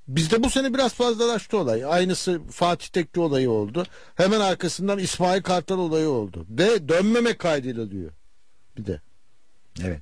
Bizde bu sene biraz fazlalaştı olay. Aynısı Fatih Tekke olayı oldu. Hemen arkasından İsmail Kartal olayı oldu. Ve dönmemek kaydıyla diyor. Bir de. Evet.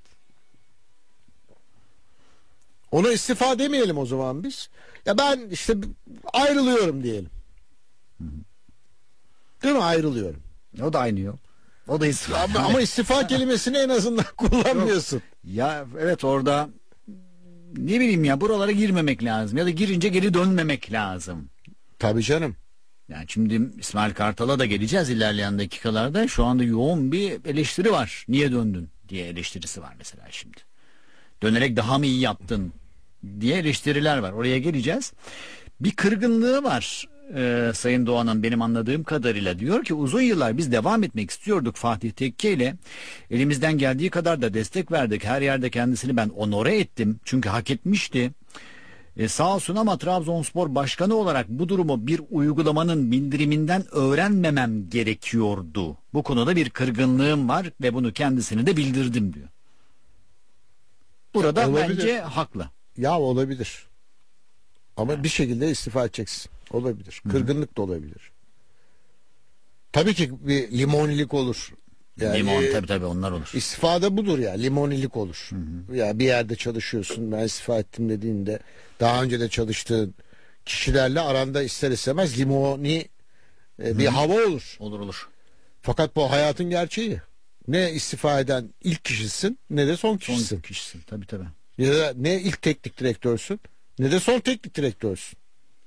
Ona istifa demeyelim o zaman biz. Ya ben işte ayrılıyorum diyelim. Değil mi? Ayrılıyorum. O da aynı yok. O da istifa. Ama istifa kelimesini en azından kullanmıyorsun. Ya evet, orada ne bileyim ya, buralara girmemek lazım. Ya da girince geri dönmemek lazım. Tabii canım. Yani şimdi İsmail Kartal'a da geleceğiz ilerleyen dakikalarda. Şu anda yoğun bir eleştiri var. Niye döndün diye eleştirisi var mesela şimdi. Dönerek daha mı iyi yaptın diye eleştiriler var. Oraya geleceğiz. Bir kırgınlığı var Sayın Doğan'ın, benim anladığım kadarıyla. Diyor ki uzun yıllar biz devam etmek istiyorduk Fatih Tekke ile. Elimizden geldiği kadar da destek verdik. Her yerde kendisini ben onore ettim. Çünkü hak etmişti. Sağ olsun ama Trabzonspor Başkanı olarak bu durumu bir uygulamanın bildiriminden öğrenmemem gerekiyordu. Bu konuda bir kırgınlığım var ve bunu kendisine de bildirdim diyor. Burada Olabilir. bence haklı. Ya olabilir. Ama bir şekilde istifa edeceksin. Olabilir. Kırgınlık da olabilir. Tabii ki bir limonilik olur. Yani, Limon tabii onlar olur. İstifada budur ya. Limonilik olur. Ya bir yerde çalışıyorsun. Ben istifa ettim dediğinde daha önce de çalıştığın kişilerle aranda ister istemez limoni bir hava olur. Olur. Fakat bu hayatın gerçeği. Ne istifa eden ilk kişisin ne de son kişisin. Son kişisin tabii. Ya da ne ilk teknik direktörsün ne de son teknik direktörsün.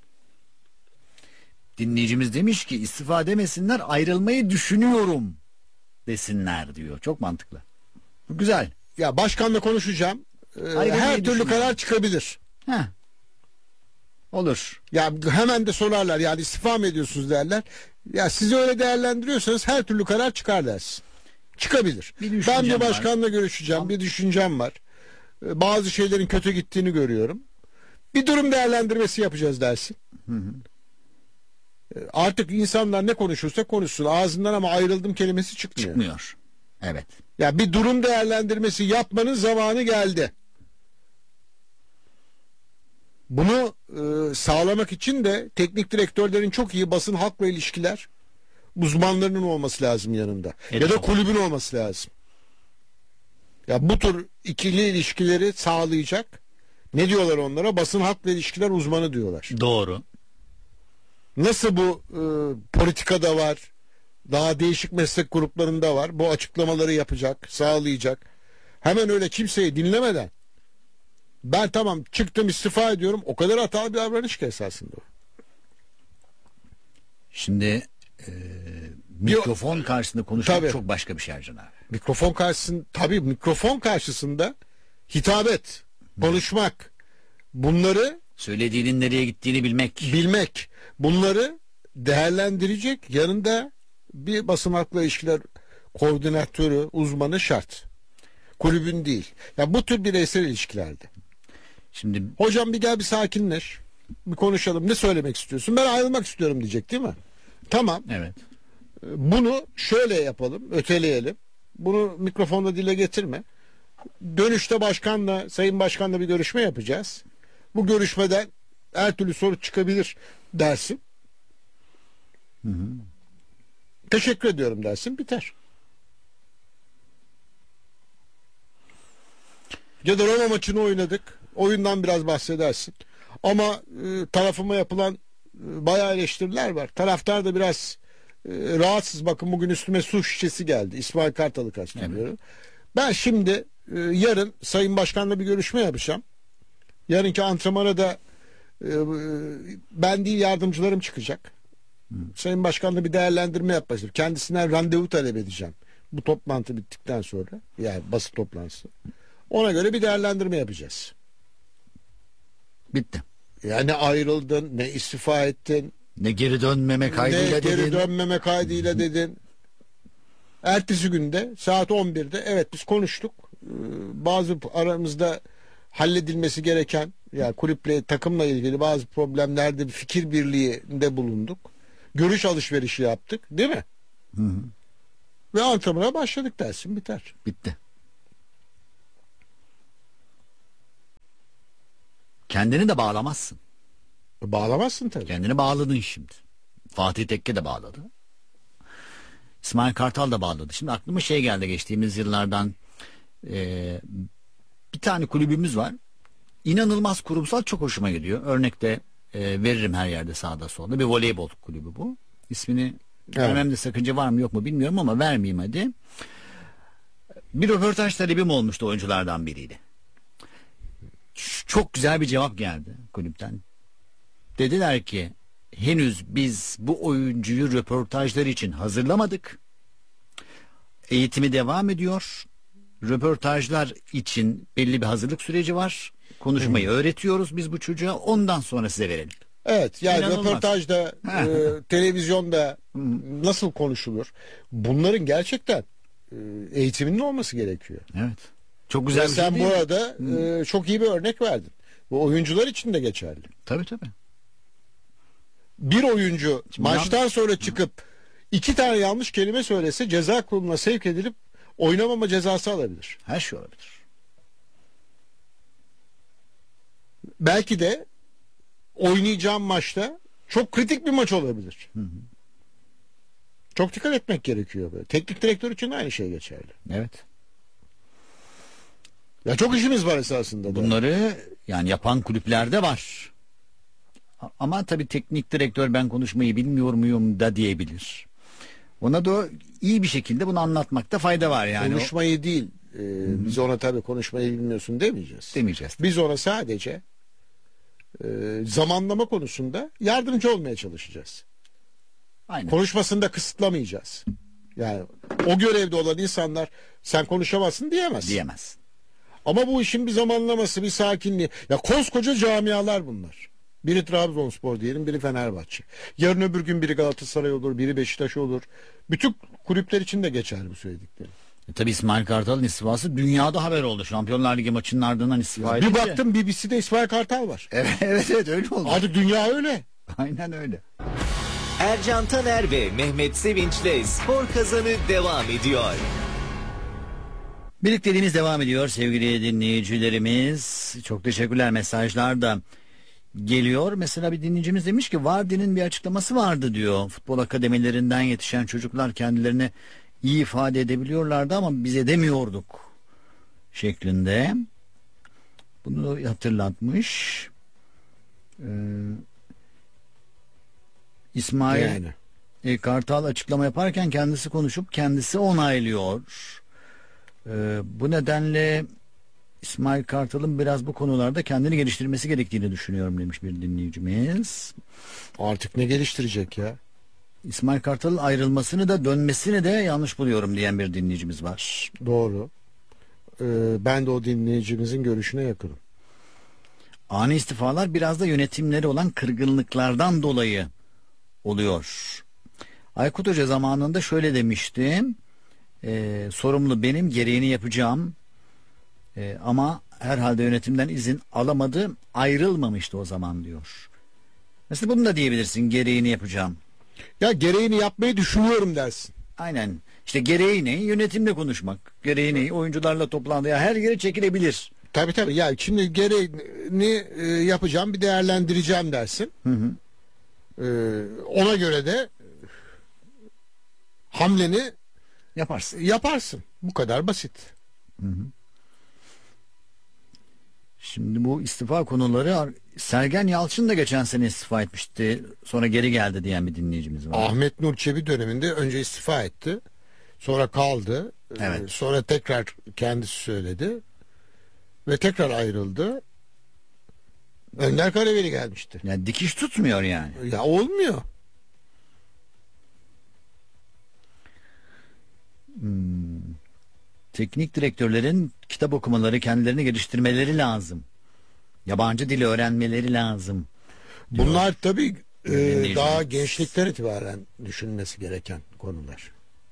Dinleyicimiz demiş ki istifa demesinler, ayrılmayı düşünüyorum desinler diyor. Çok mantıklı. Güzel. Ya başkanla konuşacağım. Ayrılmayı Her türlü düşünüyorum. karar çıkabilir. Heh. Olur. Ya hemen de sorarlar, yani istifa mı ediyorsunuz derler. Ya sizi öyle değerlendiriyorsanız her türlü karar çıkar dersin. Çıkabilir. Bir Ben düşüncem bir başkanla görüşeceğim. Tamam. Bir düşüncem var. Bazı şeylerin kötü gittiğini görüyorum. Bir durum değerlendirmesi yapacağız dersin. Artık insanlar ne konuşursa konuşsun ağzından, ama ayrıldım kelimesi çıkmıyor. Çıkmıyor. Evet. Ya bir durum değerlendirmesi yapmanın zamanı geldi. Bunu sağlamak için de teknik direktörlerin çok iyi basın halkla ilişkiler uzmanlarının olması lazım yanında. Evet, Ya da çok. kulübün olması lazım. Ya bu tür ikili ilişkileri sağlayacak, ne diyorlar onlara? Basın halkla ilişkiler uzmanı diyorlar. Doğru. Nasıl bu politikada var, daha değişik meslek gruplarında var. Bu açıklamaları yapacak, sağlayacak. Hemen öyle kimseyi dinlemeden ben tamam çıktım istifa ediyorum, o kadar hatalı bir davranış ki esasında o. Şimdi mikrofon karşısında konuşmak Tabii. çok başka bir şey Ercan abi. Mikrofon karşısında hitap et, konuşmak, bunları Söylediğinin nereye gittiğini bilmek. bunları değerlendirecek yanında bir basın halkla ilişkiler koordinatörü, uzmanı şart. Kulübün değil. Ya bu tür bireysel ilişkilerde. Şimdi Hocam bir gel, bir sakinleş. Bir konuşalım. Ne söylemek istiyorsun? Ben ayrılmak istiyorum diyecek, değil mi? Tamam. evet. Bunu şöyle yapalım, öteleyelim. Bunu mikrofonda dile getirme. Dönüşte Sayın Başkan'la bir görüşme yapacağız. Bu görüşmeden her türlü soru çıkabilir dersin. Teşekkür ediyorum dersin, biter. Ya da Roma maçını oynadık. Oyundan biraz bahsedersin. Ama tarafıma yapılan bayağı eleştiriler var. Taraftar da biraz rahatsız. Bakın bugün üstüme su şişesi geldi. İsmail Kartal'ı kastediyorum. Evet. Ben şimdi yarın Sayın Başkan'la bir görüşme yapacağım. Yarınki antrenmana da ben değil yardımcılarım çıkacak. Sayın Başkan'la bir değerlendirme yapacağım. Kendisinden randevu talep edeceğim. Bu toplantı bittikten sonra, yani basın toplantısı. Ona göre bir değerlendirme yapacağız. Bitti. Yani ayrıldın, ne istifa ettin, Ne geri dönmeme kaydıyla ne geri dedin. dönmeme kaydıyla dedin. Ertesi günde saat 11'de evet biz konuştuk. Bazı aramızda halledilmesi gereken, yani kulüple, takımla ilgili bazı problemlerde bir fikir birliğinde bulunduk. Görüş alışverişi yaptık, değil mi? Ve antrenmana başladık dersin, biter. Bitti. Kendini de bağlamazsın. Bağlamazsın tabii. Kendini bağladın şimdi. Fatih Tekke de bağladı. İsmail Kartal da bağladı. Şimdi aklıma şey geldi geçtiğimiz yıllardan. Bir tane kulübümüz var. İnanılmaz kurumsal, çok hoşuma gidiyor. Örnekte veririm her yerde, sağda solda. Bir voleybol kulübü bu. İsmini vermemde sakınca var mı yok mu bilmiyorum ama vermeyeyim hadi. Bir röportaj talebim olmuştu oyunculardan biriyle. Çok güzel bir cevap geldi kulüpten. Dediler ki henüz biz bu oyuncuyu röportajlar için hazırlamadık. Eğitimi devam ediyor. Röportajlar için belli bir hazırlık süreci var. Konuşmayı öğretiyoruz biz bu çocuğa. Ondan sonra size verelim. Evet, yani İnanılmaz. röportajda, televizyonda nasıl konuşulur? Bunların gerçekten eğitiminin olması gerekiyor. Evet. Çok güzel Ve bir şey sen değil mi? burada çok iyi bir örnek verdin. Bu oyuncular için de geçerli. Tabii tabii. Bir oyuncu Şimdi maçtan sonra çıkıp 2 tane yanlış kelime söylese ceza kuruluna sevk edilip oynamama cezası alabilir. Her şey olabilir. Belki de oynayacağım maçta çok kritik bir maç olabilir. Çok dikkat etmek gerekiyor böyle. Teknik direktör için de aynı şey geçerli. Evet. Ya çok işimiz var esasında da. Bunları yani yapan kulüplerde var. Ama tabii teknik direktör ben konuşmayı bilmiyor muyum da diyebilir. Ona da iyi bir şekilde bunu anlatmakta fayda var yani. Konuşmayı değil. Biz ona tabii konuşmayı bilmiyorsun demeyeceğiz. Demeyeceğiz. Biz ona sadece zamanlama konusunda yardımcı olmaya çalışacağız. Aynen. Konuşmasını da kısıtlamayacağız. Yani o görevde olan insanlar sen konuşamazsın diyemez. Diyemez. Ama bu işin bir zamanlaması, bir sakinliği. Ya koskoca camialar bunlar. Biri Trabzonspor diyelim, biri Fenerbahçe. Yarın öbür gün biri Galatasaray olur, biri Beşiktaş olur. Bütün kulüpler için de geçerli bu söylediklerim. Tabii İsmail Kartal'ın istifası dünyada haber oldu. Şampiyonlar Ligi maçının ardından istifa Bir edince. baktım BBC'de İsmail Kartal var. Evet öyle oldu. Artık dünya öyle. Aynen öyle. Ercan Taner ve Mehmet Sevinç'le Spor Kazanı devam ediyor. Birlikteliğimiz devam ediyor sevgili dinleyicilerimiz. Çok teşekkürler, mesajlar da geliyor. Mesela bir dinleyicimiz demiş ki Vardy'nin bir açıklaması vardı diyor. Futbol akademilerinden yetişen çocuklar kendilerini iyi ifade edebiliyorlardı ama biz edemiyorduk şeklinde. Bunu hatırlatmış. İsmail Yani. Kartal açıklama yaparken kendisi konuşup kendisi onaylıyor. Bu nedenle İsmail Kartal'ın biraz bu konularda kendini geliştirmesi gerektiğini düşünüyorum demiş bir dinleyicimiz. Artık ne geliştirecek ya? İsmail Kartal'ın ayrılmasını da dönmesini de yanlış buluyorum diyen bir dinleyicimiz var. Doğru. Ben de o dinleyicimizin görüşüne yakınım. Ani istifalar biraz da yönetimleri olan kırgınlıklardan dolayı oluyor. Aykut Hoca zamanında şöyle demişti. Sorumlu benim, gereğini yapacağım. Ama herhalde yönetimden izin alamadı, ayrılmamıştı o zaman diyor. Mesela bunu da diyebilirsin, gereğini yapacağım. Ya gereğini yapmayı düşünüyorum dersin. Aynen. İşte gereği ne? Yönetimle konuşmak. Gereği ne? Oyuncularla toplantı. Ya her yere çekilebilir. Tabii tabii. Ya şimdi gereğini yapacağım, bir değerlendireceğim dersin. Ona göre de hamleni Yaparsın. yaparsın. Bu kadar basit. Şimdi bu istifa konuları, Sergen Yalçın da geçen sene istifa etmişti. Sonra geri geldi diyen bir dinleyicimiz var. Ahmet Nur Çebi döneminde önce istifa etti. Sonra kaldı. Evet. Sonra tekrar kendisi söyledi. Ve tekrar ayrıldı. Önder Karaveli gelmişti. Yani dikiş tutmuyor yani. Ya olmuyor. Teknik direktörlerin kitap okumaları, kendilerini geliştirmeleri lazım. Yabancı dili öğrenmeleri lazım. Bunlar tabii Dinleyicilerimiz. daha gençlikten itibaren düşünmesi gereken konular.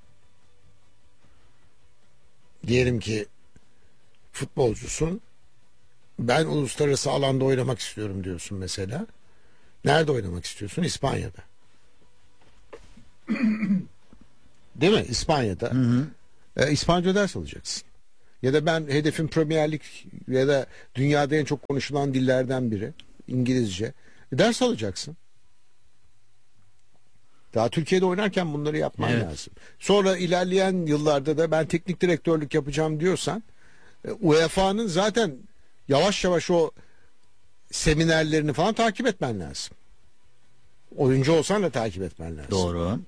Diyelim ki futbolcusun. Ben uluslararası alanda oynamak istiyorum diyorsun mesela. Nerede oynamak istiyorsun? İspanya'da. Değil mi? İspanya'da. İspanyolca ders alacaksın. Ya da ben hedefim Premier Lig ya da dünyada en çok konuşulan dillerden biri İngilizce. Ders alacaksın. Daha Türkiye'de oynarken bunları yapman Evet. lazım. Sonra ilerleyen yıllarda da ben teknik direktörlük yapacağım diyorsan UEFA'nın zaten yavaş yavaş o seminerlerini falan takip etmen lazım. Oyuncu olsan da takip etmen lazım. Doğru.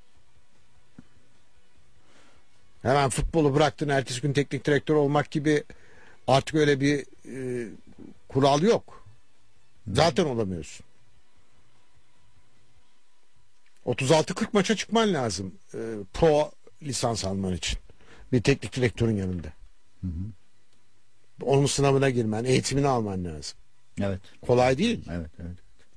Hemen futbolu bıraktın ertesi gün teknik direktör olmak gibi artık öyle bir kural yok. Zaten olamıyorsun. 36-40 maça çıkman lazım pro lisans alman için. Bir teknik direktörün yanında. Onun sınavına girmen, eğitimini alman lazım. Evet. Kolay değil. Evet, evet.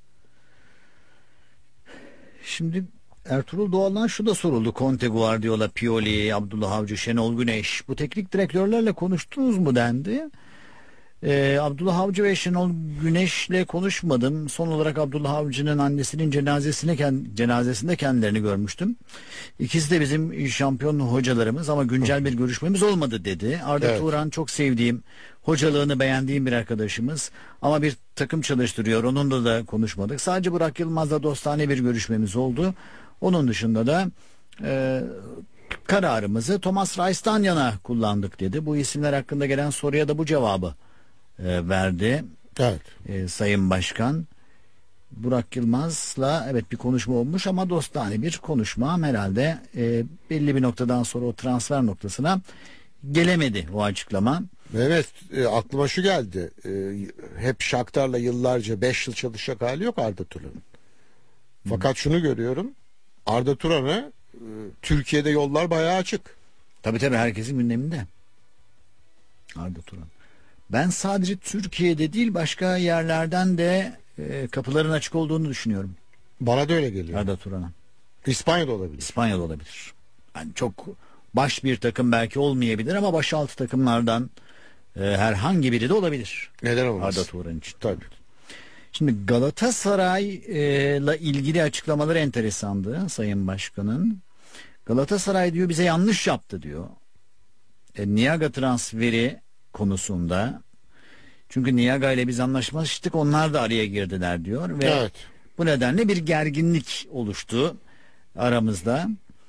Şimdi Ertuğrul Doğan'dan şu da soruldu. Conte, Guardiola, Pioli, Abdullah Avcı, Şenol Güneş. Bu teknik direktörlerle konuştunuz mu dendi. Abdullah Avcı ve Şenol Güneş'le konuşmadım. Son olarak Abdullah Avcı'nın annesinin cenazesinde kendilerini görmüştüm. İkisi de bizim şampiyon hocalarımız ama güncel bir görüşmemiz olmadı dedi. Arda Evet. Turan çok sevdiğim, hocalığını beğendiğim bir arkadaşımız ama bir takım çalıştırıyor. Onunla da konuşmadık. Sadece Burak Yılmaz'la dostane bir görüşmemiz oldu. Onun dışında da kararımızı Thomas Reis'tan yana kullandık dedi. Bu isimler hakkında gelen soruya da bu cevabı verdi Evet. Sayın Başkan. Burak Yılmaz'la evet bir konuşma olmuş ama dostane bir konuşma herhalde belli bir noktadan sonra o transfer noktasına gelemedi o açıklama. Mehmet aklıma şu geldi. Hep Shakhtar'la yıllarca 5 yıl çalışacak hali yok Arda Turan'ın. Fakat şunu görüyorum. Arda Turan'a Türkiye'de yollar bayağı açık. Tabii herkesin gündeminde. Arda Turan. Ben sadece Türkiye'de değil başka yerlerden de kapıların açık olduğunu düşünüyorum. Bana da öyle geliyor. Arda Turan'a. İspanya'da olabilir. İspanya'da olabilir. Yani çok baş bir takım belki olmayabilir ama başaltı takımlardan herhangi biri de olabilir. Neden olmaz? Arda Turan için. Tabii. Şimdi Galatasaray'la ilgili açıklamaları enteresandı Sayın Başkan'ın. Galatasaray diyor bize yanlış yaptı diyor. Niaga transferi konusunda. Çünkü Niaga ile biz anlaşmıştık, onlar da araya girdiler diyor ve Evet. bu nedenle bir gerginlik oluştu aramızda.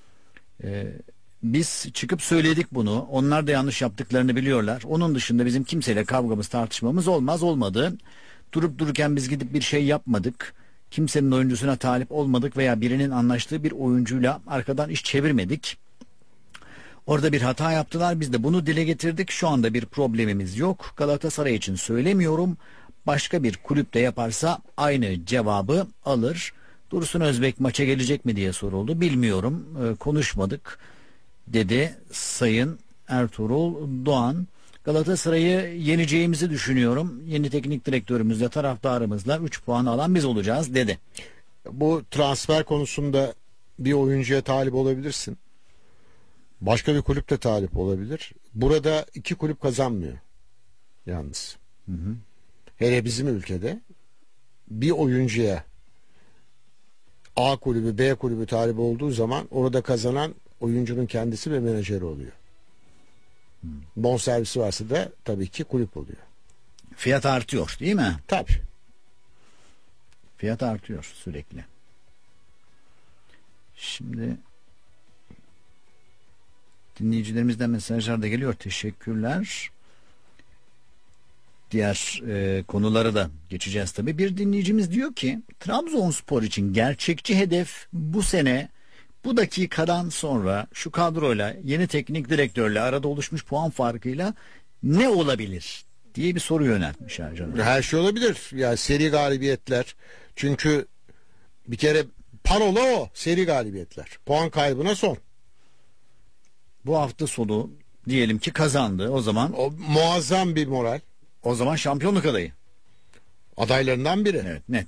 Biz çıkıp söyledik bunu. Onlar da yanlış yaptıklarını biliyorlar. Onun dışında bizim kimseyle kavgamız, tartışmamız olmadı. Durup dururken biz gidip bir şey yapmadık. Kimsenin oyuncusuna talip olmadık veya birinin anlaştığı bir oyuncuyla arkadan iş çevirmedik. Orada bir hata yaptılar. Biz de bunu dile getirdik. Şu anda bir problemimiz yok. Galatasaray için söylemiyorum. Başka bir kulüp de yaparsa aynı cevabı alır. Dursun Özbek maça gelecek mi diye soruldu. Bilmiyorum. Konuşmadık dedi Sayın Ertuğrul Doğan. Galatasaray'ı yeneceğimizi düşünüyorum. Yeni teknik direktörümüzle, taraftarımızla 3 puan alan biz olacağız dedi. Bu transfer konusunda bir oyuncuya talip olabilirsin. Başka bir kulüp de talip olabilir. Burada iki kulüp kazanmıyor. Yalnız. Hele bizim ülkede bir oyuncuya A kulübü, B kulübü talip olduğu zaman orada kazanan oyuncunun kendisi ve menajeri oluyor. Bonservisi varsa da tabii ki kulüp oluyor. Fiyat artıyor değil mi? Tabii. Fiyat artıyor sürekli. Şimdi dinleyicilerimizden mesajlar da geliyor. Teşekkürler. Diğer konulara da geçeceğiz tabii. Bir dinleyicimiz diyor ki Trabzonspor için gerçekçi hedef bu sene bu dakikadan sonra şu kadroyla yeni teknik direktörle arada oluşmuş puan farkıyla ne olabilir diye bir soru yöneltmiş Ercan. Her şey olabilir. Yani seri galibiyetler. Çünkü bir kere parola o. Seri galibiyetler. Puan kaybına son. Bu hafta sonu diyelim ki kazandı. O zaman O muazzam bir moral. şampiyonluk adayı. Adaylarından biri. Evet, net.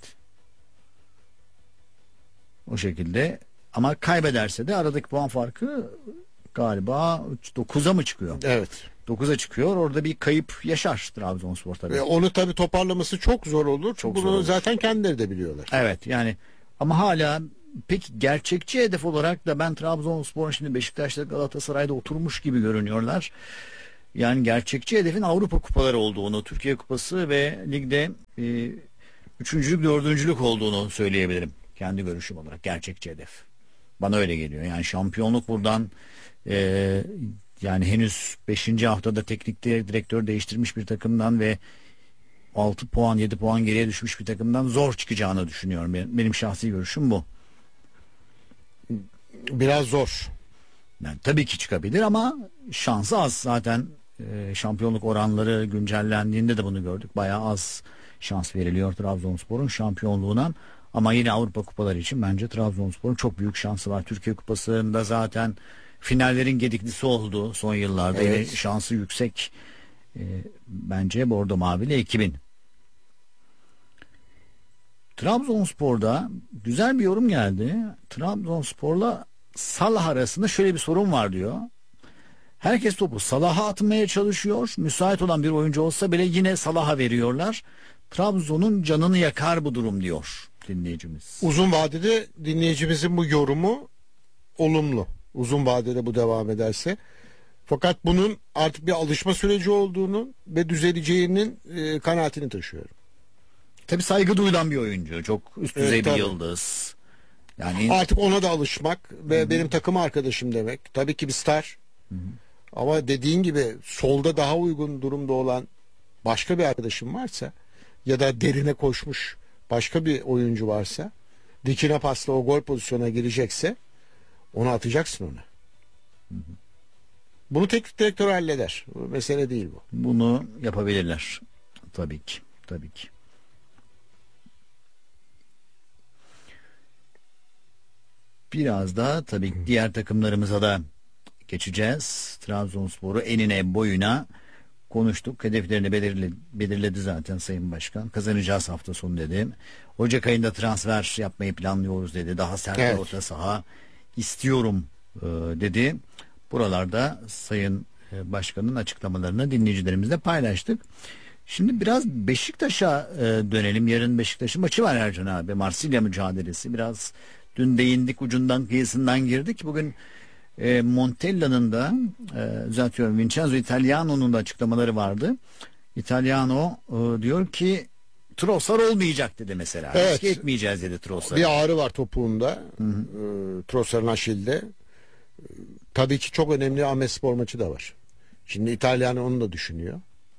O şekilde ama kaybederse de aradaki puan farkı galiba 9'a mı çıkıyor? Evet. 9'a çıkıyor. Orada bir kayıp yaşar Trabzonspor tabii. Onu tabii toparlaması çok zor olur. Çok Bunu zor olur. zaten kendileri de biliyorlar. Evet yani ama hala peki gerçekçi hedef olarak da ben Trabzonspor'un şimdi Beşiktaş'ta Galatasaray'da oturmuş gibi görünüyorlar. Yani gerçekçi hedefin Avrupa kupaları olduğunu, Türkiye Kupası ve ligde üçüncülük, dördüncülük olduğunu söyleyebilirim. Kendi görüşüm olarak gerçekçi hedef. Bana öyle geliyor. Yani şampiyonluk buradan yani henüz 5. haftada teknik direktör değiştirmiş bir takımdan ve 6 puan 7 puan geriye düşmüş bir takımdan zor çıkacağını düşünüyorum. Benim şahsi görüşüm bu. Biraz zor. Yani tabii ki çıkabilir ama şansı az. Zaten şampiyonluk oranları güncellendiğinde de bunu gördük. Bayağı az şans veriliyor Trabzonspor'un şampiyonluğuna. Ama yine Avrupa kupaları için bence Trabzonspor'un çok büyük şansı var. Türkiye Kupası'nda zaten finallerin gediklisi oldu son yıllarda. Evet. Yine şansı yüksek. Bence Bordo Mavili ekibin. Trabzonspor'da güzel bir yorum geldi. Trabzonspor'la Salah arasında şöyle bir sorun var diyor. Herkes topu Salah'a atmaya çalışıyor. Müsait olan bir oyuncu olsa bile yine Salah'a veriyorlar. Trabzon'un canını yakar bu durum diyor dinleyicimiz. Uzun vadede dinleyicimizin bu yorumu olumlu. Uzun vadede bu devam ederse. Fakat bunun artık bir alışma süreci olduğunu ve düzeleceğinin kanaatini taşıyorum. Tabii saygı duyulan bir oyuncu. Çok üst düzey bir tabii. yıldız. Yani Artık ona da alışmak ve benim takım arkadaşım demek. Tabii ki bir star. Ama dediğin gibi solda daha uygun durumda olan başka bir arkadaşım varsa ya da derine koşmuş başka bir oyuncu varsa dikine pasla o gol pozisyona girecekse onu atacaksın ona. Bunu teknik direktör halleder. Bu mesele değil bu. bunu yapabilirler. Tabii ki. Tabii ki. Biraz da tabii diğer takımlarımıza da geçeceğiz. Trabzonspor'u enine boyuna konuştuk. Hedeflerini belirledi zaten Sayın Başkan. Kazanacağız hafta sonu dedi. Ocak ayında transfer yapmayı planlıyoruz dedi. Daha sert bir orta saha istiyorum dedi. Buralarda Sayın Başkan'ın açıklamalarını dinleyicilerimizle paylaştık. Şimdi biraz Beşiktaş'a dönelim. Yarın Beşiktaş'ın maçı var Ercan abi. Marsilya mücadelesi. Biraz dün değindik, ucundan kıyısından girdik. Bugün Montella'nın da düzeltiyorum, Vincenzo Italiano'nun da açıklamaları vardı. Italiano diyor ki Trossard olmayacak dedi mesela. Evet. Riske etmeyeceğiz dedi Trossard. Bir ağrı var topuğunda. Trossard'ın Aşil'de. Tabii ki çok önemli Ahmetspor maçı da var. Şimdi İtalyan onu da düşünüyor.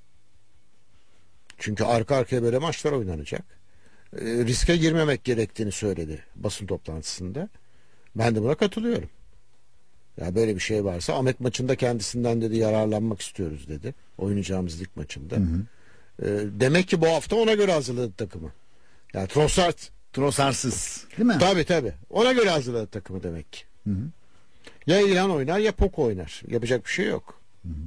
Çünkü arka arkaya böyle maçlar oynanacak. Riske girmemek gerektiğini söyledi basın toplantısında. Ben de buna katılıyorum. Ya böyle bir şey varsa Ahmet maçında kendisinden dedi yararlanmak istiyoruz dedi. Oynayacağımız lig maçında. Demek ki bu hafta ona göre hazırladı takımı. Yani Trossard'sız değil mi? tabii. Ona göre hazırladı takımı demek ki. Ya İlhan oynar ya Poko oynar. Yapacak bir şey yok.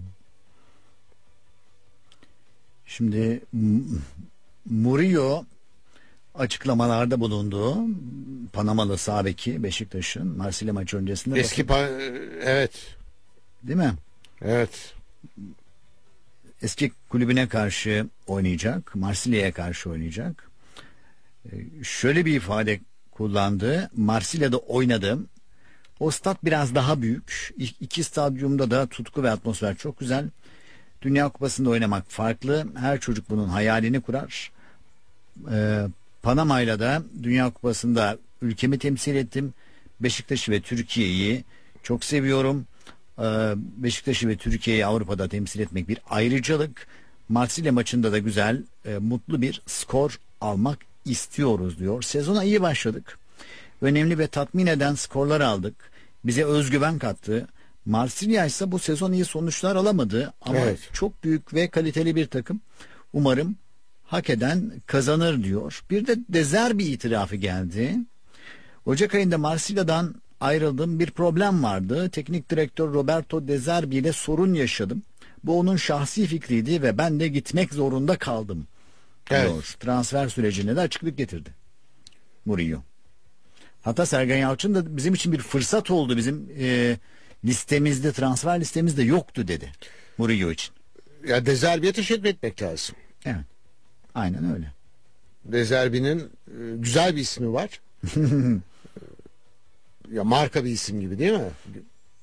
Şimdi Murillo açıklamalarda bulundu. Panamalı sağ beki Beşiktaş'ın Marsilya maçı öncesinde. Evet. Değil mi? Evet. Eski kulübüne karşı oynayacak. Marsilya'ya karşı oynayacak. Şöyle bir ifade kullandı. Marsilya'da oynadım. O stat biraz daha büyük. İki stadyumda da tutku ve atmosfer çok güzel. Dünya Kupası'nda oynamak farklı. Her çocuk bunun hayalini kurar. Panama'yla da Dünya Kupası'nda ülkemi temsil ettim. Beşiktaş'ı ve Türkiye'yi çok seviyorum. Beşiktaş'ı ve Türkiye'yi Avrupa'da temsil etmek bir ayrıcalık. Marsilya maçında da güzel, mutlu bir skor almak istiyoruz diyor. Sezona iyi başladık. Önemli ve tatmin eden skorlar aldık. Bize özgüven kattı. Marsilya ise bu sezon iyi sonuçlar alamadı ama çok büyük ve kaliteli bir takım. Umarım hak eden kazanır diyor. Bir de De Zerbi itirafı geldi. Ocak ayında Marsilya'dan ayrıldım, bir problem vardı. Teknik direktör Roberto De Zerbi ile sorun yaşadım. Bu onun şahsi fikriydi ve ben de gitmek zorunda kaldım diyor. Transfer sürecine de açıklık getirdi Murillo. Hatta Sergen Yalçın da bizim için bir fırsat oldu. Bizim listemizde, transfer listemizde yoktu dedi Murillo için. Ya De Zerbi'ye teşekkür etmek lazım. Evet. Aynen öyle. De Zerbi'nin güzel bir ismi var. Ya marka bir isim gibi değil mi?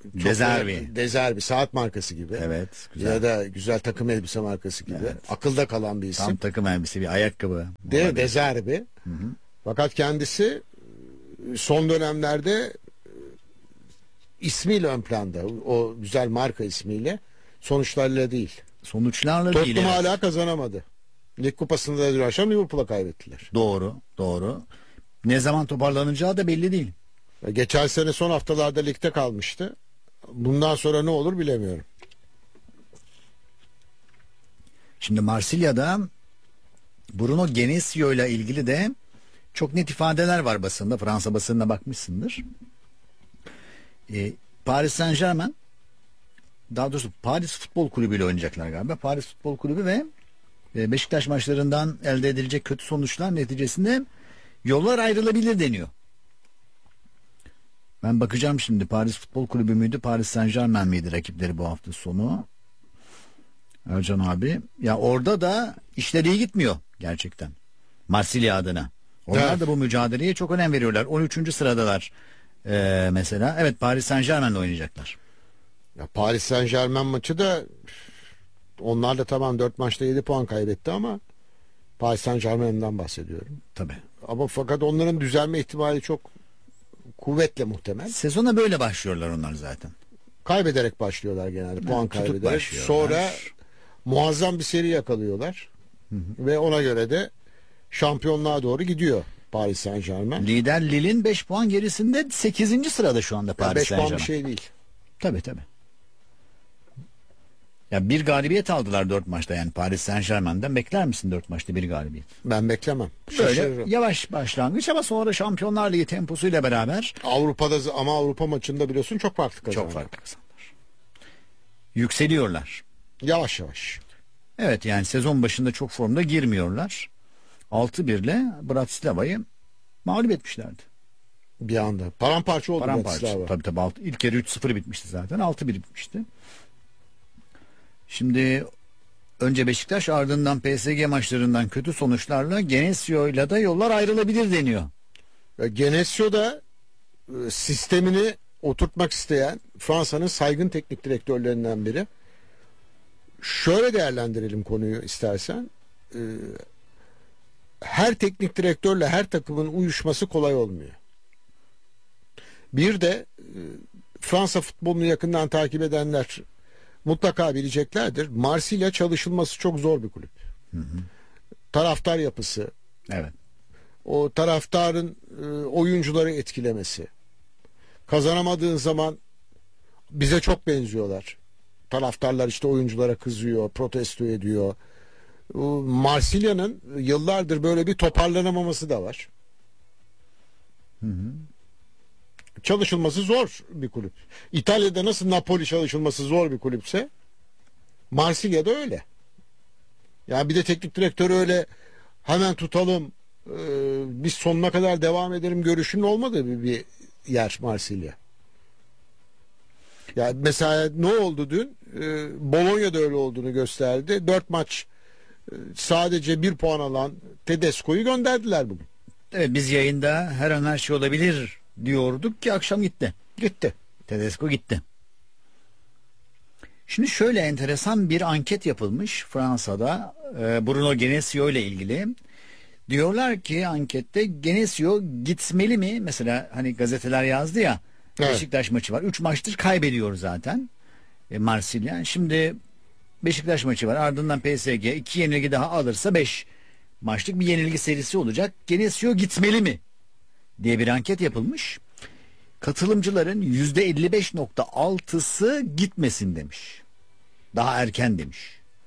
Dezerbi. Dezerbi saat markası gibi. Evet, güzel. Ya da güzel takım elbise markası gibi. Evet. Akılda kalan bir isim. Tam takım elbise, bir ayakkabı. Değil mi? Dezerbi. Fakat kendisi son dönemlerde ismiyle ön planda. O güzel marka ismiyle, sonuçlarıyla değil. Sonuçlarla değil. Tottenham Evet. hala kazanamadı. Lig kupasında da dün akşam Liverpool'a kaybettiler. Doğru. Ne zaman toparlanacağı da belli değil. Geçen sene son haftalarda ligde kalmıştı. Bundan sonra ne olur bilemiyorum. Şimdi Marsilya'da Bruno Genesio ile ilgili de çok net ifadeler var basında. Fransa basınına bakmışsındır. Paris Saint-Germain, daha doğrusu Paris Futbol Kulübü ile oynayacaklar galiba. Paris Futbol Kulübü ve Beşiktaş maçlarından elde edilecek kötü sonuçlar neticesinde yollar ayrılabilir deniyor. Ben bakacağım şimdi, Paris Futbol Kulübü müydü, Paris Saint-Germain miydi rakipleri bu hafta sonu? Ercan abi. Ya orada da işler iyi gitmiyor gerçekten. Marsilya adına. Onlar Evet. da bu mücadeleye çok önem veriyorlar. 13. sıradalar mesela. Evet, Paris Saint-Germain'le oynayacaklar. Ya Paris Saint-Germain maçı da onlar da tamam 4 maçta 7 puan kaybetti ama Paris Saint-Germain'den bahsediyorum. Tabii. Ama fakat onların düzelme ihtimali çok kuvvetle muhtemel. Sezona böyle başlıyorlar onlar zaten. Kaybederek başlıyorlar genelde. Puan tutup kaybederek. başlıyorlar. Sonra muazzam bir seri yakalıyorlar. Ve ona göre de şampiyonluğa doğru gidiyor Paris Saint-Germain. Lider Lille'in 5 puan gerisinde 8. sırada şu anda Paris 5 puan Saint-Germain. bir şey değil. Tabii. Ya bir galibiyet aldılar 4 maçta, yani Paris Saint-Germain'den bekler misin 4 maçta bir galibiyet? Ben beklemem. Böyle Şaşırırım. yavaş başlangıç ama sonra Şampiyonlar Ligi temposuyla beraber Avrupa'da ama Avrupa maçında biliyorsun çok farklı kazandı. çok farklı kazandılar. Yükseliyorlar. Yavaş yavaş. Evet, yani sezon başında çok formda girmiyorlar. 6-1 ile Bratislava'yı mağlup etmişlerdi. Bir anda. Paramparça oldu Paramparça. Bratislava. Tabii. İlk yarı 3-0 bitmişti zaten. 6-1 bitmişti. Şimdi önce Beşiktaş, ardından PSG maçlarından kötü sonuçlarla Genesio'yla da yollar ayrılabilir deniyor. Genesio da sistemini oturtmak isteyen Fransa'nın saygın teknik direktörlerinden biri. Şöyle değerlendirelim konuyu istersen. Her teknik direktörle her takımın uyuşması kolay olmuyor. Bir de Fransa futbolunu yakından takip edenler mutlaka bileceklerdir. Marsilya çalışılması çok zor bir kulüp. Taraftar yapısı, Evet. o taraftarın oyuncuları etkilemesi. Kazanamadığın zaman bize çok benziyorlar. Taraftarlar işte oyunculara kızıyor, protesto ediyor. Marsilya'nın yıllardır böyle bir toparlanamaması da var. Çalışılması zor bir kulüp. İtalya'da nasıl Napoli çalışılması zor bir kulüpse Marsilya'da öyle. Yani bir de teknik direktör öyle hemen tutalım, biz sonuna kadar devam edelim görüşünün olmadığı bir yer Marsilya. Ya mesela ne oldu dün? Bologna'da öyle olduğunu gösterdi. 4 maç sadece 1 puan alan Tedesco'yu gönderdiler bugün. Evet, biz yayında her an her şey olabilir diyorduk ki akşam gitti. Gitti. Tedesco gitti. Şimdi şöyle enteresan bir anket yapılmış Fransa'da Bruno Genesio ile ilgili. Diyorlar ki ankette Genesio gitmeli mi? Mesela hani gazeteler yazdı ya, Evet. Beşiktaş maçı var. 3 maçtır kaybediyor zaten Marsilya. Şimdi Beşiktaş maçı var. Ardından PSG 2 yenilgi daha alırsa 5 maçlık bir yenilgi serisi olacak. Genesio gitmeli mi diye bir anket yapılmış. Katılımcıların %55.6'sı gitmesin demiş. Daha erken demiş.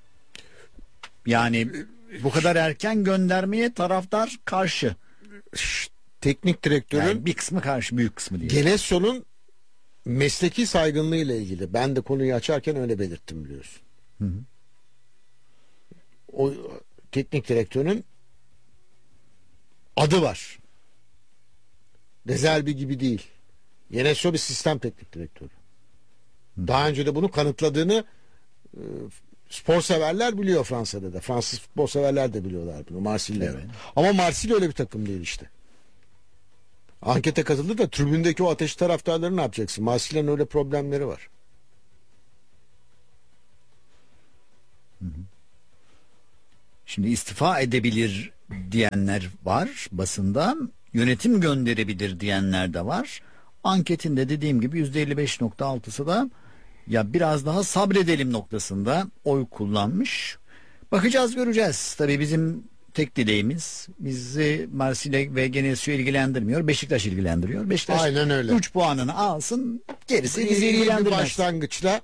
Yani bu kadar erken göndermeye taraftar karşı. Teknik direktörün Yani bir kısmı karşı, büyük kısmı diye. Genesio'nun mesleki saygınlığı ile ilgili ben de konuyu açarken öyle belirttim biliyorsun. O teknik direktörün adı var. Dezerbi gibi değil. Genesio bir sistem teknik direktörü. Daha önce de bunu kanıtladığını spor severler biliyor Fransa'da da. Fransız futbol severler de biliyorlar bunu Marsilya'da. Evet. Ama Marsilya öyle bir takım değil işte. Ankete katıldı da tribündeki o ateşli taraftarları ne yapacaksın? Marsilya'nın öyle problemleri var. Şimdi istifa edebilir diyenler var basında. Yönetim gönderebilir diyenler de var. Anketinde dediğim gibi %55.6'sı da ya biraz daha sabredelim noktasında oy kullanmış. Bakacağız, göreceğiz. Tabii bizim tek dileğimiz, bizi Marsilya ve Genesio ilgilendirmiyor. Beşiktaş ilgilendiriyor. Beşiktaş Aynen öyle. 3 puanını alsın, gerisi bizi İyi bir ilgilendirmez. başlangıçla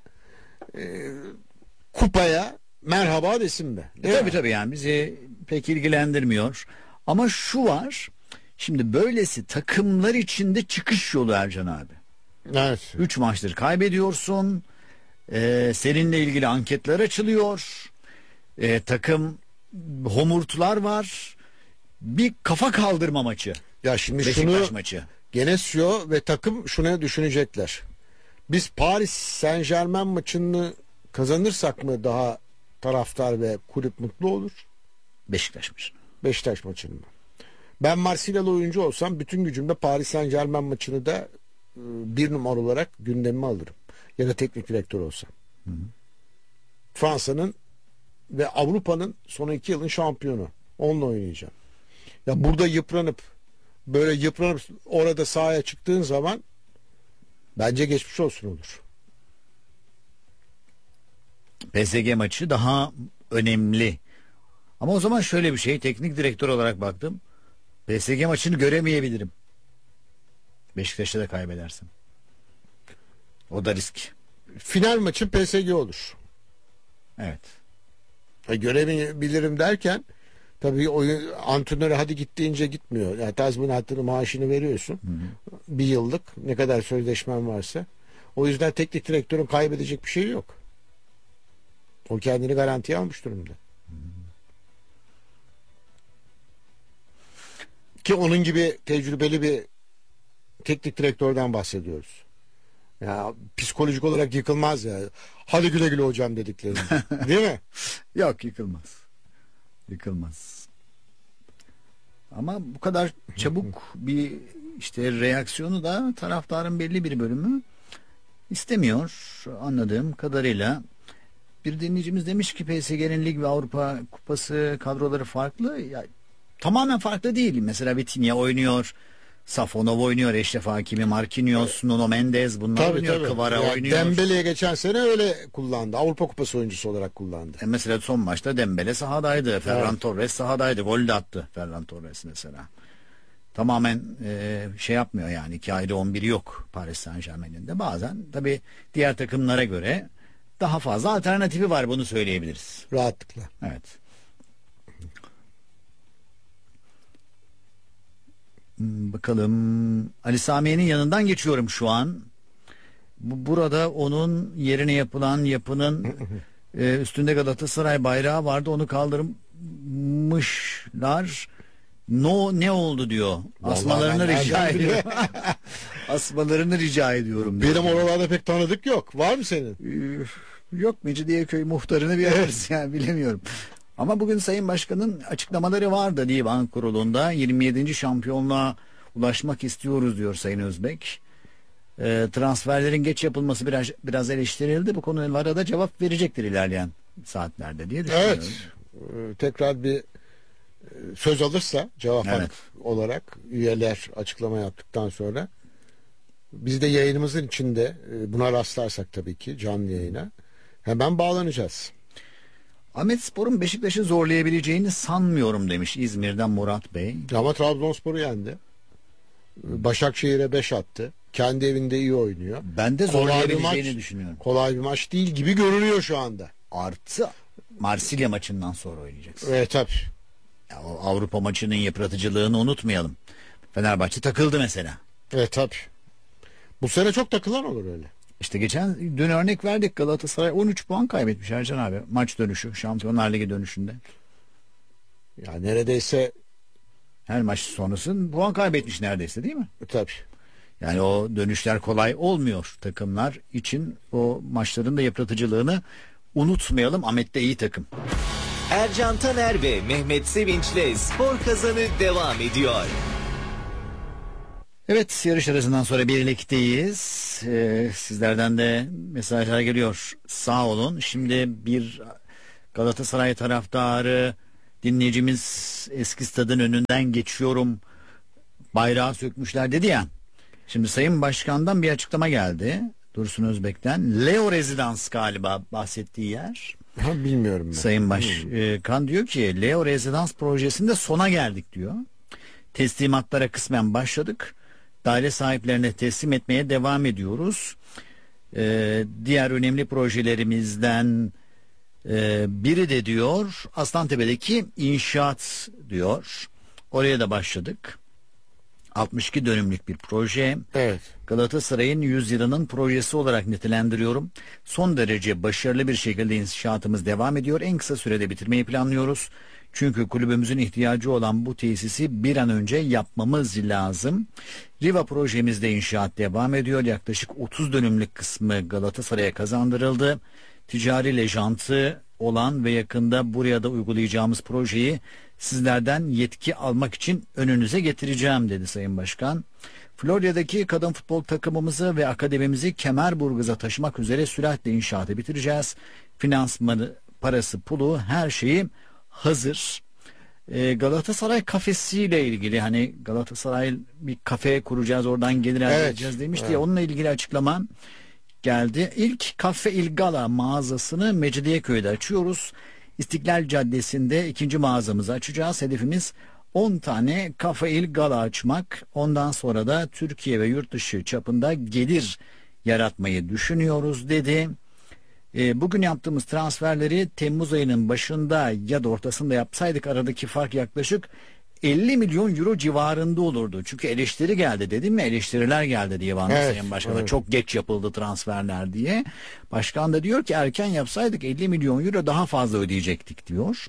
kupaya merhaba desin be. Değil mi? Tabii yani bizi pek ilgilendirmiyor. Ama şu var. Şimdi böylesi takımlar içinde çıkış yolu Ercan abi. Evet. 3 maçtır kaybediyorsun. Seninle ilgili anketler açılıyor. Takım homurtular var. Bir kafa kaldırma maçı. Ya şimdi Beşiktaş şunu maçı. Genesio ve takım şunu düşünecekler. Biz Paris Saint-Germain maçını kazanırsak mı daha taraftar ve kulüp mutlu olur? Beşiktaş maçı. Beşiktaş maçını mı? Ben Marsilyalı oyuncu olsam bütün gücümle Paris Saint-Germain maçını da bir numara olarak gündemime alırım. Ya da teknik direktör olsam. Fransa'nın ve Avrupa'nın son 2 yılın şampiyonu. Onunla oynayacağım. Ya burada böyle yıpranıp orada sahaya çıktığın zaman bence geçmiş olsun olur. PSG maçı daha önemli. Ama o zaman şöyle bir şey, teknik direktör olarak baktım. PSG maçını göremeyebilirim. Beşiktaş'ta da kaybedersem. O da risk. Final maçı PSG olur. Evet. Göremeyebilirim derken tabii oyun antrenörü hadi git deyince gitmiyor. Yani tazminatını, maaşını veriyorsun. Bir yıllık ne kadar sözleşmen varsa. O yüzden teknik direktörün kaybedecek bir şey yok. O kendini garantiye almış durumda. Ki onun gibi tecrübeli bir teknik direktörden bahsediyoruz. Ya psikolojik olarak yıkılmaz ya. Hadi güle güle hocam dedikleri. Değil mi? Yok, yıkılmaz. Yıkılmaz. Ama bu kadar çabuk bir işte reaksiyonu da taraftarın belli bir bölümü istemiyor anladığım kadarıyla. Bir dinleyicimiz demiş ki PSG'nin Lig ve Avrupa Kupası kadroları farklı. Ya, tamamen farklı değil. Mesela Vitinha oynuyor. Safonov oynuyor. Eşref Hakimi, Marquinhos, Nuno Mendes bunlar oynuyor. Kvara Ya oynuyor. Dembele'ye geçen sene öyle kullandı. Avrupa Kupası oyuncusu olarak kullandı. Mesela son maçta Dembele sahadaydı. Ferran Torres sahadaydı. Gol de attı Ferran Torres mesela. Tamamen şey yapmıyor yani. 2 ayrı 11'i yok Paris Saint-Germain'in de. Bazen tabii diğer takımlara göre daha fazla alternatifi var, bunu söyleyebiliriz. Rahatlıkla. Evet. Bakalım. Ali Samiye'nin yanından geçiyorum şu an. Burada onun yerine yapılan yapının üstünde Galatasaray bayrağı vardı. Onu kaldırmışlar. Ne oldu diyor. Asmalarını Vallahi ben rica nereden ediyorum. Asmalarını rica ediyorum diyor. Benim oralarda pek tanıdık yok. Var mı senin? Yok, Mecidiyeköy muhtarını bir ararız yani, bilemiyorum. Ama bugün Sayın Başkan'ın açıklamaları vardı Divan Kurulu'nda. 27. şampiyonluğa ulaşmak istiyoruz diyor Sayın Özbek. Transferlerin geç yapılması biraz eleştirildi. Bu konulara da cevap verecektir ilerleyen saatlerde diye düşünüyorum. Evet. Tekrar bir söz alırsa cevap Evet. olarak üyeler açıklama yaptıktan sonra biz de yayınımızın içinde buna rastlarsak tabii ki canlı yayına hemen bağlanacağız. Ahmetspor'un Beşiktaş'ı zorlayabileceğini sanmıyorum demiş İzmir'den Murat Bey. Ama Trabzonspor'u yendi. Başakşehir'e 5 attı. Kendi evinde iyi oynuyor. Ben de Kolay bir zorlayabileceğini maç. düşünüyorum. Kolay bir maç değil gibi görünüyor şu anda. Artı Marsilya maçından sonra oynayacaksın. Evet tabii. Ya, o Avrupa maçının yıpratıcılığını unutmayalım. Fenerbahçe takıldı mesela. Evet tabii. Bu sene çok takılan olur öyle. İşte dün örnek verdik, Galatasaray 13 puan kaybetmiş Ercan abi. Maç dönüşü, Şampiyonlar Ligi dönüşünde. Ya neredeyse Her maç sonrası puan kaybetmiş neredeyse, değil mi? tabii. Yani o dönüşler kolay olmuyor takımlar için. O maçların da yıpratıcılığını unutmayalım. Ahmet de iyi takım. Ercan Taner ve Mehmet Sevinç'le Spor Kazanı devam ediyor. Evet, yarış arasından sonra birlikteyiz. Sizlerden de mesajlar geliyor. Sağ olun. Şimdi bir Galatasaray taraftarı dinleyicimiz eski stadın önünden geçiyorum. Bayrağı sökmüşler dedi ya. Şimdi Sayın Başkan'dan bir açıklama geldi. Dursun Özbek'ten. Leo Rezidans galiba bahsettiği yer. Ha, bilmiyorum ben. Sayın Başkan diyor ki Leo Rezidans projesinde sona geldik diyor. Teslimatlara kısmen başladık. Daire sahiplerine teslim etmeye devam ediyoruz. Diğer önemli projelerimizden biri de diyor Aslantepe'deki inşaat diyor. Oraya da başladık. 62 dönümlük bir proje. Evet. Galatasaray'ın 100 yılının projesi olarak nitelendiriyorum. Son derece başarılı bir şekilde inşaatımız devam ediyor. En kısa sürede bitirmeyi planlıyoruz. Çünkü kulübümüzün ihtiyacı olan bu tesisi bir an önce yapmamız lazım. Riva projemizde inşaat devam ediyor. Yaklaşık 30 dönümlük kısmı Galatasaray'a kazandırıldı. Ticari lejantı olan ve yakında buraya da uygulayacağımız projeyi sizlerden yetki almak için önünüze getireceğim dedi Sayın Başkan. Florya'daki kadın futbol takımımızı ve akademimizi Kemerburgaz'a taşımak üzere süratle inşaatı bitireceğiz. Finansmanı, parası, pulu, her şeyi hazır. Galatasaray kafesiyle ilgili hani Galatasaray bir kafe kuracağız, oradan gelir elde edeceğiz demişti ya, onunla ilgili açıklama geldi. İlk Cafe Il Gala mağazasını Mecidiyeköy'de açıyoruz. İstiklal Caddesi'nde ikinci mağazamızı açacağız. Hedefimiz 10 tane Cafe Il Gala açmak. Ondan sonra da Türkiye ve yurt dışı çapında gelir yaratmayı düşünüyoruz dedi. Bugün yaptığımız transferleri Temmuz ayının başında ya da ortasında yapsaydık aradaki fark yaklaşık 50 milyon euro civarında olurdu. Çünkü eleştiri geldi, dedim mi, eleştiriler geldi diye bana Sayın Başkan'a. Evet. Çok geç yapıldı transferler diye. Başkan da diyor ki erken yapsaydık 50 milyon euro daha fazla ödeyecektik diyor.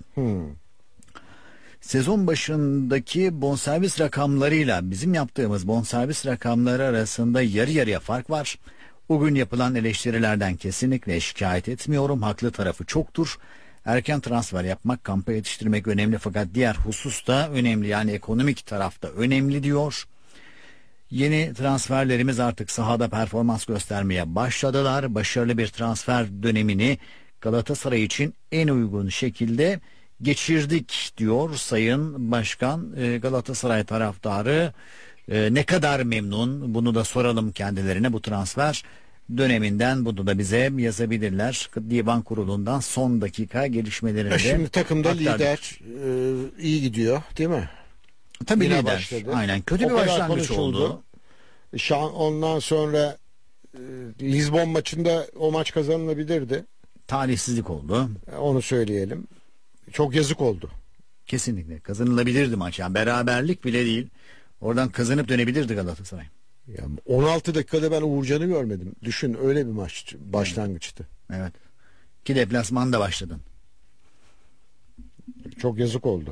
Sezon başındaki bonservis rakamlarıyla bizim yaptığımız bonservis rakamları arasında yarı yarıya fark var. O gün yapılan eleştirilerden kesinlikle şikayet etmiyorum. Haklı tarafı çoktur. Erken transfer yapmak, kampa yetiştirmek önemli fakat diğer husus da önemli. Yani ekonomik tarafta önemli diyor. Yeni transferlerimiz artık sahada performans göstermeye başladılar. Başarılı bir transfer dönemini Galatasaray için en uygun şekilde geçirdik diyor Sayın Başkan. Galatasaray taraftarı ne kadar memnun, bunu da soralım kendilerine, bu transfer döneminden. Bunu da bize yazabilirler. Divan kurulundan son dakika gelişmelerinde. Şimdi takımda aktardık. lider iyi gidiyor değil mi? Tabii Yine lider. başladı. Aynen, kötü O bir kadar başlangıç konuşuldu. oldu. Ondan sonra Lizbon maçında o maç kazanılabilirdi. Talihsizlik oldu. Onu söyleyelim. Çok yazık oldu. Kesinlikle kazanılabilirdi maç. Yani beraberlik bile değil. Oradan kazanıp dönebilirdi Galatasaray. Yani 16 dakikada ben Uğurcan'ı görmedim. Düşün, öyle bir maç başlangıçtı. Evet. Ki deplasmanda başladın. Çok yazık oldu.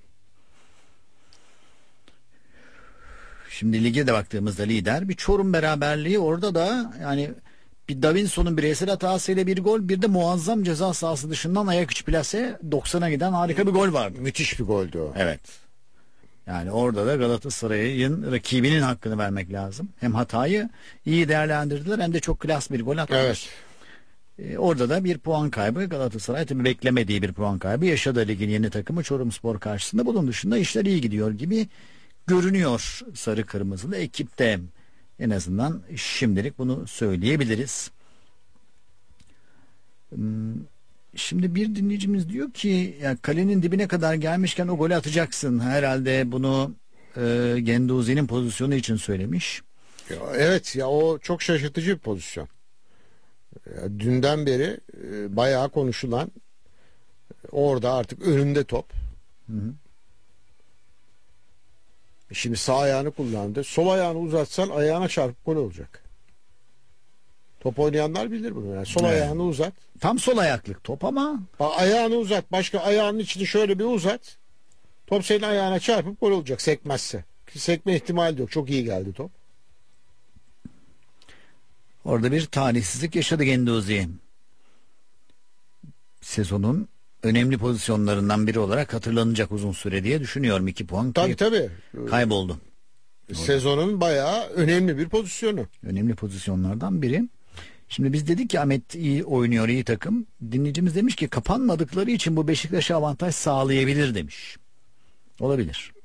Şimdi lige de baktığımızda lider bir Çorum beraberliği, orada da yani bir Davinson'un bireysel hatasıyla bir gol, bir de muazzam ceza sahası dışından ayak içi plase 90'a giden harika bir gol vardı. Müthiş bir goldü o. Evet. Yani orada da Galatasaray'ın rakibinin hakkını vermek lazım. Hem hatayı iyi değerlendirdiler hem de çok klas bir gol attılar. Evet. Orada da bir puan kaybı, Galatasaray tabii beklemediği bir puan kaybı yaşadı ligin yeni takımı Çorumspor karşısında. Bunun dışında işler iyi gidiyor gibi görünüyor sarı kırmızılı ekipte. En azından şimdilik bunu söyleyebiliriz. Şimdi bir dinleyicimiz diyor ki ya kalenin dibine kadar gelmişken o golü atacaksın. Herhalde bunu Genduzi'nin pozisyonu için söylemiş. Evet ya, o çok şaşırtıcı bir pozisyon. Ya, dünden beri bayağı konuşulan, orada artık önünde top. Hı. Şimdi sağ ayağını kullandı. Sol ayağını uzatsan ayağına çarpıp gol olacak. Top oynayanlar bilir bunu. Yani sol ayağını uzat. Tam sol ayaklık top ama. Ayağını uzat. Başka ayağının içini şöyle bir uzat. Top senin ayağına çarpıp gol olacak sekmezse. Sekme ihtimali de yok. Çok iyi geldi top. Orada bir talihsizlik yaşadı Genduzi. Sezonun önemli pozisyonlarından biri olarak hatırlanacak uzun süre diye düşünüyorum. 2 puan Tabii. kayboldu. Sezonun bayağı önemli bir pozisyonu. Önemli pozisyonlardan biri. Şimdi biz dedik ki Ahmet iyi oynuyor, iyi takım. Dinleyicimiz demiş ki kapanmadıkları için bu Beşiktaş'a avantaj sağlayabilir demiş. Olabilir.